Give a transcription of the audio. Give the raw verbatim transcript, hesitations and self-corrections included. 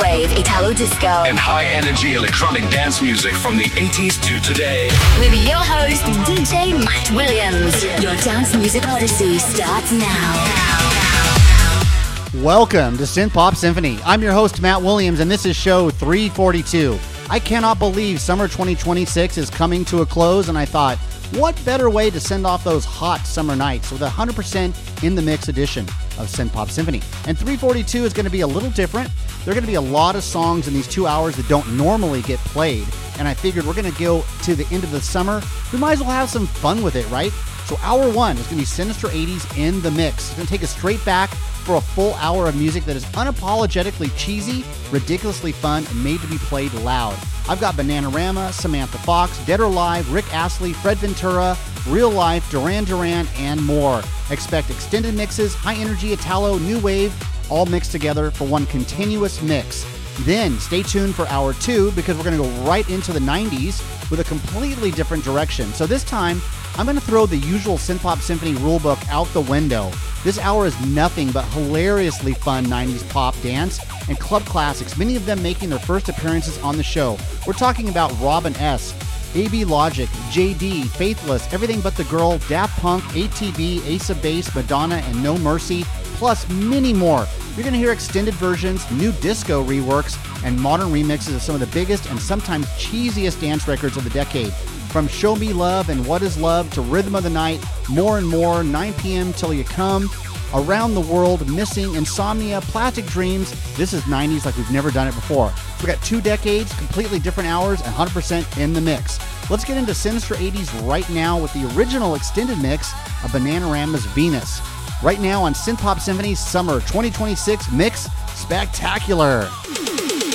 wave, Italo disco, and high-energy electronic dance music from the eighties to today. With your host, D J Matt Williams. Your dance music odyssey starts now. Welcome to Synth Pop Symphony. I'm your host, Matt Williams, and this is show three forty-two. I cannot believe summer twenty twenty-six is coming to a close, and I thought, what better way to send off those hot summer nights with a one hundred percent in the mix edition of Synth Pop Symphony. And three forty-two is going to be a little different. There are going to be a lot of songs in these two hours that don't normally get played, and I figured we're going to go to the end of the summer. We might as well have some fun with it, right? So hour one is going to be Sinister eighties in the mix. It's going to take us straight back for a full hour of music that is unapologetically cheesy, ridiculously fun, and made to be played loud. I've got Bananarama, Samantha Fox, Dead or Alive, Rick Astley, Fred Ventura, Real Life, Duran Duran, and more. Expect extended mixes, high energy, Italo, new wave, all mixed together for one continuous mix. Then stay tuned for hour two because we're going to go right into the nineties with a completely different direction. So this time, I'm going to throw the usual Synth Pop Symphony rulebook out the window. This hour is nothing but hilariously fun nineties pop, dance, and club classics, many of them making their first appearances on the show. We're talking about Robin S., A B Logic, J D, Faithless, Everything But the Girl, Daft Punk, A T V, Ace of Base, Madonna, and No Mercy, plus many more. You're going to hear extended versions, new disco reworks, and modern remixes of some of the biggest and sometimes cheesiest dance records of the decade. From Show Me Love and What Is Love to Rhythm of the Night, More and More, nine p.m. Till You Come, Around the World, Missing, Insomnia, Plastic Dreams. This is nineties like we've never done it before. So we got two decades, completely different hours, and one hundred percent in the mix. Let's get into Sinister eighties right now with the original extended mix of Bananarama's Venus. Right now on Synth Pop Symphony's Summer twenty twenty-six Mix Spectacular.